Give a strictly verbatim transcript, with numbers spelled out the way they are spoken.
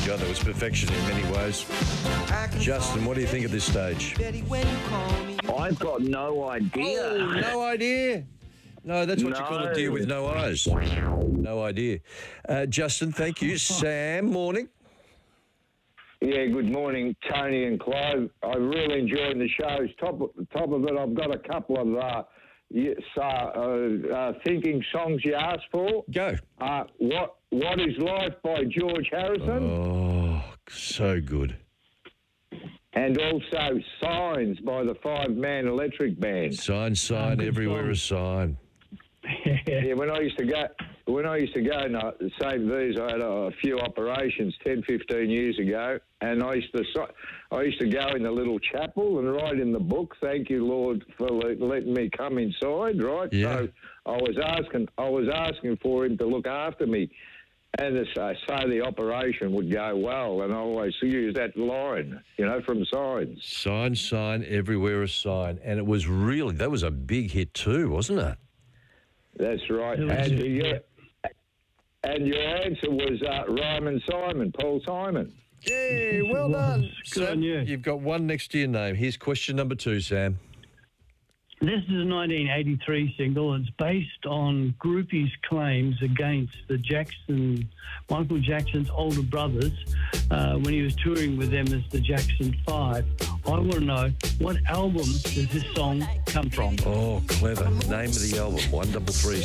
God, that was perfection in many ways. Justin, what do you think at this stage? I've got no idea. Oh, no idea. No, that's what no. you call a deer with no eyes. No idea. Uh, Justin, thank you. Sam, morning. Yeah, good morning, Tony and Clive. I really enjoyed the shows. Top, top of it, I've got a couple of uh, yes, uh, uh, uh, thinking songs you asked for. Go. Uh, what What is Life by George Harrison? Oh, so good. And also Signs by the Five Man Electric Band. Sign, sign, Oh, everywhere song. a sign. Yeah, when I used to go, when I used to go, no, Saint V's, I had a, a few operations ten, fifteen years ago, and I used to, si- I used to go in the little chapel and write in the book, "Thank you, Lord, for le- letting me come inside." Right? Yeah. So I was asking, I was asking for him to look after me, and as I say, the operation would go well, and I always use that line, you know, from Signs. Sign, sign, everywhere a sign. And it was really, that was a big hit too, wasn't it? That's right. It was And good. your, and your answer was uh, Ryman Simon, Paul Simon. Yeah, well done. Good Sam, on you. You've got one next to your name. Here's question number two, Sam. This is a nineteen eighty-three single. It's based on groupies' claims against the Jackson, Michael Jackson's older brothers uh, when he was touring with them as the Jackson Five. I want to know, what album does this song come from? Oh, clever. Name of the album, one double three